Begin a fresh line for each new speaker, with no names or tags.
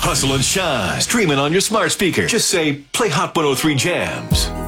Hustle and shine. Streaming on your smart speaker. Just say, play Hot 103 Jams.